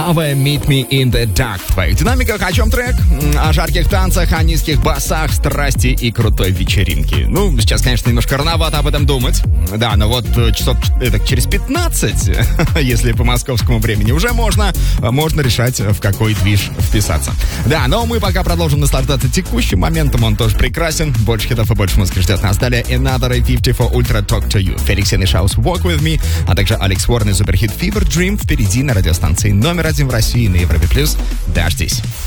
Новая Meet Me in the Dark. В твоих динамиках о чем трек? О жарких танцах, о низких басах, страсти и крутой вечеринке. Ну, сейчас, конечно, немножко рановато об этом думать. Да, но вот часов через 15, если по московскому времени, уже можно решать, в какой движ вписаться. Да, но мы пока продолжим наслаждаться текущим моментом. Он тоже прекрасен. Больше хитов и больше музыки ждет нас. Далее Another 54 Ultra Talk to You. Феликс Янишаус Walk With Me, а также Алекс Уоррен и суперхит Fever Dream впереди на радиостанции номер 1 в России на Европе+. Дождись.